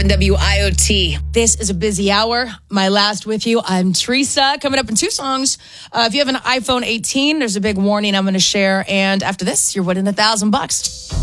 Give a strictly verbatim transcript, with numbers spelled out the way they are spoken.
W I O T. This is a busy hour. My last with you. I'm Teresa. Coming up in two songs. Uh, if you have an iPhone eighteen, there's a big warning I'm going to share. And after this, you're winning a thousand bucks.